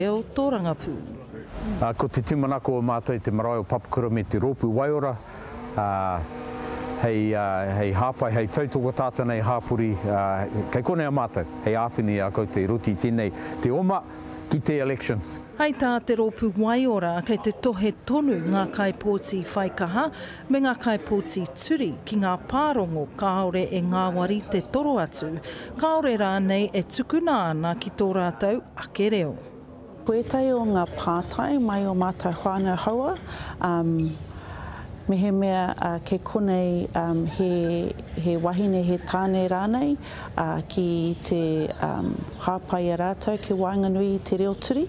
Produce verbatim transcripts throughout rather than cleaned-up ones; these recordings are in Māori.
o tō rangapū. Uh, ko te tumanako o mātou te marae o Papakura me te rōpū waiora. Uh, hei, uh, hei hāpai, hei tautoko tāta nei hāpuri. Uh, kei kone a mātou, hei āwhini a kau te ruti tēnei te oma ki te elections. Hei tā te rōpū waiora kei te tohe tonu ngā kaipōti whaikaha me ngā kaipōti turi ki ngā pārongo kāore e ngā wari te toro atu. Kāore rānei e tukuna ana ki tō rātou ake reo. Puetai o ngā pātai mai o mātai whānau haua, um, me he mea uh, ke konei um, he, he wahine he tāne rānei uh, ki te um, hāpai a rātou ke Wainganui te reo turi.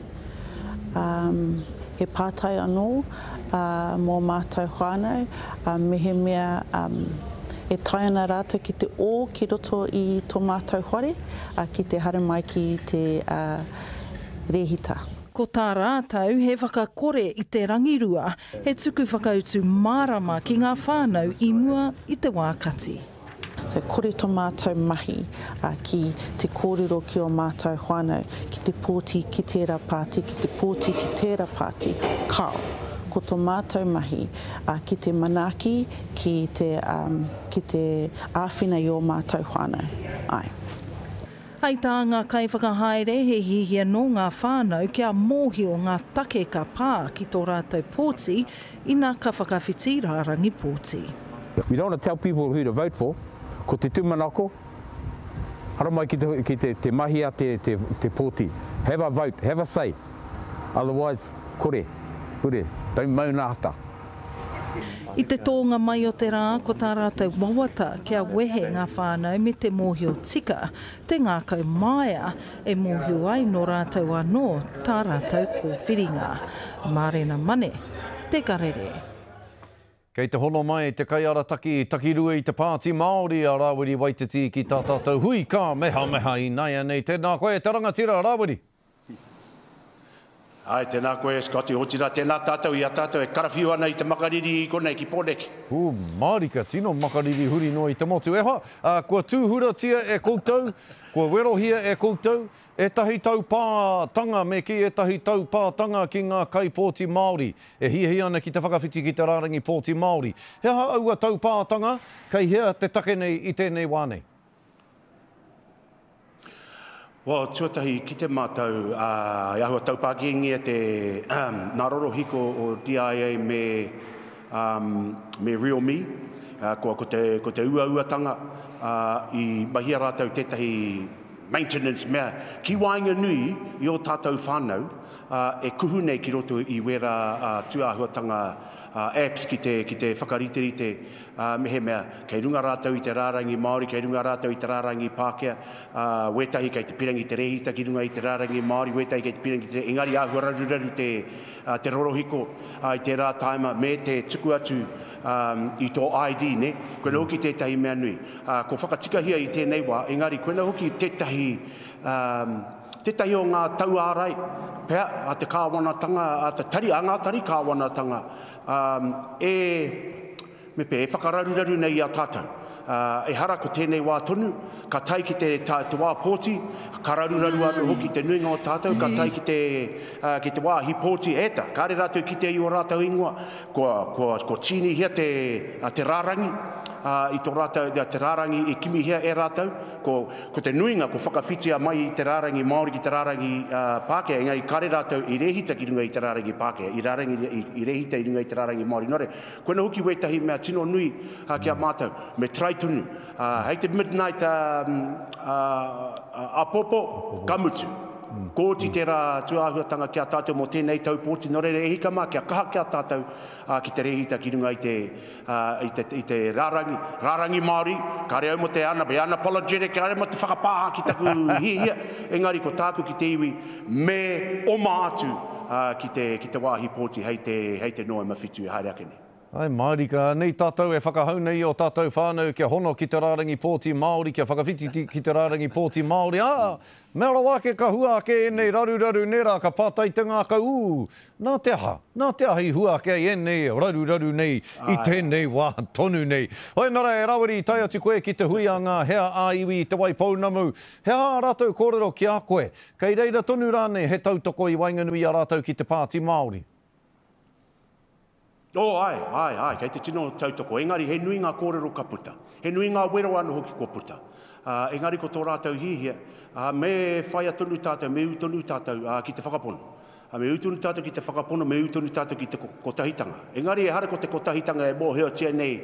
Um, he pātai anō uh, mō mātai whānau, uh, me he mea um, e tai ana rātou ki te o ki roto i tō mātai whare, uh, ki te hara mai ki te uh, rehita. Ko tā rātou he whakakore i te rangirua, he tuku whakautu mārama ki ngā whānau i mua i te wākati. So, kore tō mātou mahi uh, ki te kōrero ki o mātou whānau, ki te pōti ki tērā pāti, ki te pōti ki tērā pāti, kao. Ko tō mātou mahi uh, ki te manaki, ki te, um, ki te āwhina i o mātou whānau. Ai. Hei tā ngā kaiwhakahaere he hihia no ngā whānau kia mōhio ngā take ka pā ki tō rātou pōti i nā ka whakawhiti rārangi pōti. We don't want to tell people who to vote for. Ko te tumanako, hara mai ki te, ki te, te mahi a te, te, te pōti. Have a vote, have a say. Otherwise, kore, kore, don't moan after. I te tōnga mai o te rā, ko tā rātou wawata kia wehe ngā whānau me te mōhio tika, te ngākau maia e mōhio ai no rātou anō tā rātou ko whiringa. Mārena mane, te karere. Kei te hono mai te kaiarataki, takirua i te pāti Māori a Rawiri Waititi ki tā tātou hui kā meha meha i nei nei tēnā koe, te rangatira Rawiri. Ai, tēnā koe, Scotty, hotira, tēnā tātou i a tātou e karawhiu ana i te makariri i konei ki Pōneki. Ū, Mārika, tino makariri huri no i te motu. Eha, uh, kua tūhura tia e koutou, kua werohia e koutou, e tahi tau pātanga me ki e tahi tau pātanga ki ngā kaipōti Māori. E hihi ana ki te whakawhiti ki te rārangi pōti Māori. Eha aua tau pātanga, kei hea te take nei i tēnei wānei. Well, tuatahi ki te mātou, uh, i ahua taupāki ngia te um, Nāroro hiko o D I A me, um, me Real Me, uh, ko, ko, te, ko te ua uatanga uh, i mahia rātou tētahi maintenance mea. Ki Wainganui i o tātou whānau, uh, e kuhu nei ki roto i wera uh, tuahuatanga uh, apps ki te, ki te whakaritiri te uh, mehe mea. Kei runga rātou i te rārangi Māori, kei runga rātou i te rārangi Pākehā, uh, wetahi kei te pirangi te rehita ki runga i te rārangi Māori, wetahi kei te pirangi te engari āhua raruraru te, uh, te rorohiko uh, i te rā taima me te tuku atu um, i tō I D, ne? Koena hoki tētahi mea nui. Uh, ko whakatikahia i tēnei wā, engari koena hoki tētahi um, tētahi o ngā tau ārai, pēa, a te kāwanatanga, a te tari, a ngā tari kāwanatanga, um, e, me pē, e whakararuraru nei a tātou. Uh, e hara ko tēnei wā tonu, ka tai ki te, ta, te wā pōti, ka raruraru atu hoki te nuinga o tātou, ka tai ki te, uh, ki te wā hi pōti eta, ka re rātou ki te i o rātou ingoa, ko, ko, ko tini hia te, uh, te rārangi, uh, i tō rātou, te rārangi i kimi hia e rātou, ko, ko te nuinga, ko whakawhitia mai i te rārangi Māori ki te rārangi uh, Pākehā, engari ka re rātou i rehita ki runga i te rārangi Pākehā, i, rārangi, i, i rehita i runga i te rārangi Māori. Nore, koena hoki wetahi mea tino nui uh, kia mātou, me trai tunu. Uh, hei te midnight um, uh, apopo, kamutu. Kōti tērā tuahuatanga kia tātou mō tēnei tau pōti nore e hika mā kia kaha kia tātou uh, ki te rehita ki runga i te, uh, i te, i te rārangi, rārangi Māori, ka reo mo te ana, be unapologetic, ka reo mo te whakapāha ki taku hihia, engari ko tāku ki te iwi, me oma atu uh, ki, te, ki te wāhi pōti hei te, hei te noa mawhitu i haere ake ne. Ai, Māori ka nei tātou e whakahau nei o tātou whānau kia hono ki te rārangi pōti Māori, kia whakawhiti ki te rārangi pōti Māori. Ah, mea rawa ke ka hua ke e nei raru raru nera ka pātai te ngā ka ū. Nā te aha, nā te aha i hua ke e nei raru raru nei i tēnei wā tonu nei. Hoi nara e rawari tai atu koe ki te hui a ngā hea a iwi te Waipounamu. He a rātou kōrero ki a koe. Kei reira tonu rānei he tautoko i Wainganui a rātou ki te pāti Māori. O, ai, ai, ai, kei te tino tautoko. Engari, he nui ngā kōrero ka puta. He nui ngā wero anu hoki ko puta. Uh, engari, ko tō rātou hihia, uh, me whai atonu tātou, me utonu tātou uh, ki te whakapono. Uh, me utonu tātou ki te whakapono, me utonu tātou ki te kotahitanga. Engari, e hara ko te kotahitanga e mō heo tia nei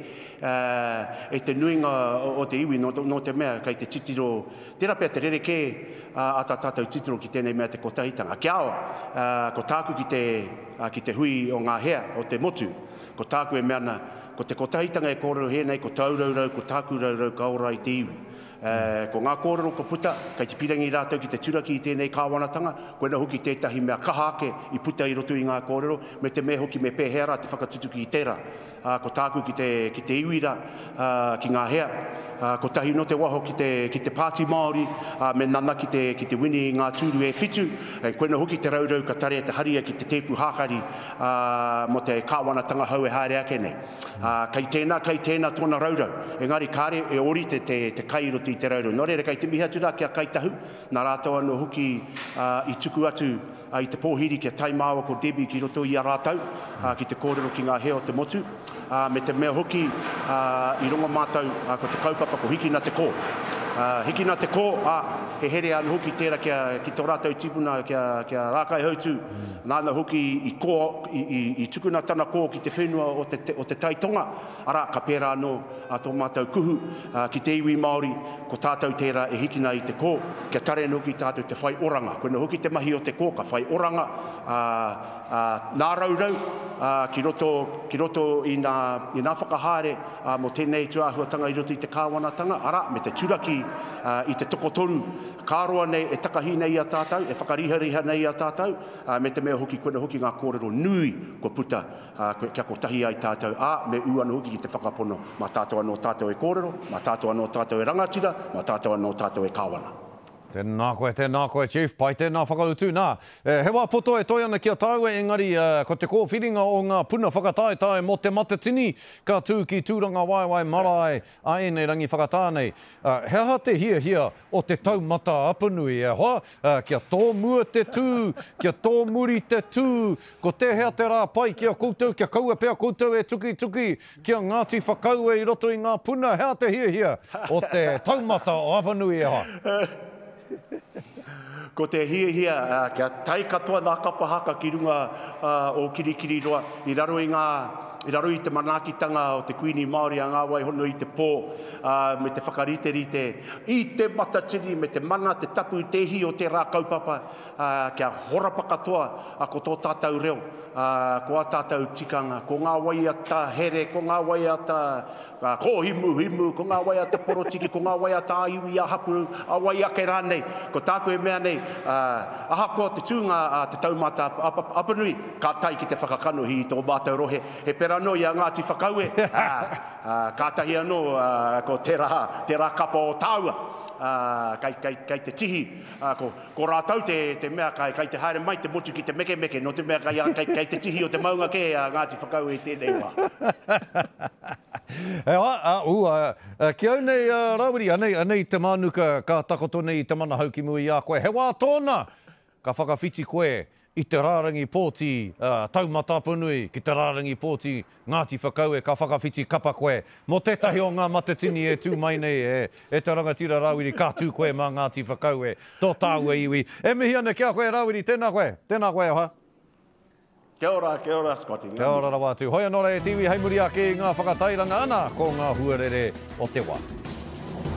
uh, e te nui ngā o, o te iwi no, no te mea, kei te titiro, tērā pia te rereke uh, a tā tātou titiro ki tēnei mea te kotahitanga. Kia awa, uh, ko tāku ki te, uh, ki te hui o ngā hea, o te motu, ko tāku e meana, ko te kotahitanga e kōrero he nei, ko tauraurau, ko tāku raurau, ka ora i te iwi. Uh, ko ngā kōrero ko puta, kei te pirangi rātou ki te turaki i tēnei kāwanatanga, koe na hoki tētahi mea kahake i puta i roto i ngā kōrero, me te mea hoki me pēhera te whakatutuki i tērā. Uh, ko tāku ki te, ki te iwira, uh, ki ngā hea, uh, ko tahi no te waho ki te, ki te pāti Māori, uh, me nana ki te, ki te wini i ngā tūru e whitu, e koe na hoki te raurau ka tare te haria ki te tepu hākari uh, mo te kāwanatanga hau e haere ake nei. Uh, kei tēnā, kei tēnā tōna raurau, engari kāre e ori te, te, te kairoti i te raurau. Nō reira, kei te mihi atu rā kia kaitahu, nā rātou anō hoki uh, i tuku atu uh, i te pōhiri kia taimāua ko Debbie ki roto i a rātou, uh, ki te kōrero ki ngā hea o te motu. Uh, me te mea hoki uh, i rongo mātou uh, ko te kaupapa ko hiki nā te kō. Uh, hiki nā te kō, uh, he here anu hoki tērā kia, ki tō rātou tipuna kia, kia rākai hautu, mm. nāna hoki i, kō, i, i, i tukuna tana kō ki te whenua o te, te, o te taitonga, ara ka pērā anō uh, tō mātou kuhu uh, ki te iwi Māori, ko tātou tērā e hiki nā i te kō, kia tare anō ki tātou te whai oranga. Koe na hoki te mahi o te kō, ka whai oranga, uh, uh, nā raurau, uh, ki, roto, ki roto i nā, i nā whakahare uh, mo tēnei tuahuatanga i roto i te kāwanatanga, ara me te turaki Uh, i te tokotoru, kāroa nei e takahi nei a tātou, e whakariha-riha nei a tātou, uh, me te mea hoki, koe na hoki ngā kōrero nui ko puta, uh, kia ko tahi ai tātou, a me ua no hoki ki te whakapono, mā tātou anō tātou e kōrero, mā tātou anō tātou e rangatira, mā tātou anō tātou e kāwana. Tēnā koe, tēnā koe, Chief, pai tēnā whakautu. Nā, e, he wā poto e toi ana kia tāua, engari uh, ko te kōwhiringa o ngā puna whakataetae mo te matatini, ka tū ki tūranga waiwai marae a enei rangi whakatānei. Uh, he aha te hia hia o te taumata apanui, e hoa, uh, kia tō mua te tū, kia tō muri te tū, ko te hea te rā pai kia koutou, kia kaua pēr koutou e tuki tuki, kia Ngāti whakaue i roto i ngā puna, he aha te hia hia o te taumata o apanui, e hoa. Ko te hia hia, uh, kia tai katoa nā kapahaka ki runga uh, o kirikiri roa, i raro i ngā I raro i te manakitanga o te kuini Māori a ngā waihono i te pō, uh, me te whakarite-rite, i te matatini, me te mana, te tapu, te hi o te rā kaupapa, uh, kia horapa katoa uh, ko tō tātou reo, uh, ko a tātou tikanga, ko ngā waiata here, ko ngā waiata uh, ko himu himu, ko ngā waiata porotiki, ko ngā waiata iwi a hapu, a waiake rānei, ko tāku e mea nei, uh, aha ko te tūnga uh, te taumata ap ap apanui, ka tai ki te whakakano hi tō mātou rohe, he pera no i a Ngāti whakaue, uh, uh, kātahi anō uh, ko te rā, te rā kapa o tāua, uh, kai, kai, kai te tihi, uh, ko, ko rātau te, te mea kai, kai te haere mai te motu ki te meke meke, no te mea kai, kai, kai te tihi o te maunga ke a uh, Ngāti whakaue i tēnei wā. E wā, uh, uh, uh, ki au nei uh, Rawiri, anei, anei te manuka ka takoto nei te mana hau ki mui a koe, he wā tōna, ka whakawhiti koe, i te rārangi pōti uh, taumata apanui, ki te rārangi pōti Ngāti Whakaue, ka whakawhiti kapa koe. Mo tētahi o ngā matatini e tū mai nei, e, e te rangatira Rawiri, ka tū koe mā Ngāti Whakaue, tō tāua iwi. E mihi ana kia koe Rawiri, tēnā koe, tēnā koe oha. Kia ora, kia ora, Scotty. Kia ora rawatu. Hoi anō e tiwi heimuri ake ngā whakatairanga ana ko ngā huarere o te wā.